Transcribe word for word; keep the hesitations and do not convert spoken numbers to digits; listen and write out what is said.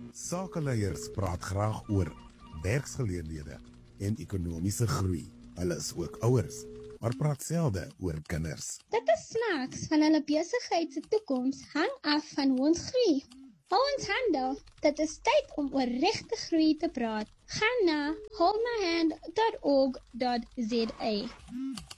Sakeleiers praat graag oor werksgeleenthede en ekonomiese groei. Hulle is ook ouers, maar praat selde oor kinders. Dit is snaaks, van hulle besigheid se toekoms hang af van hoe ons groei. Hou ons hande, dit is tyd om oor regte groei te praat. Gaan na hold my hand dot org dot za.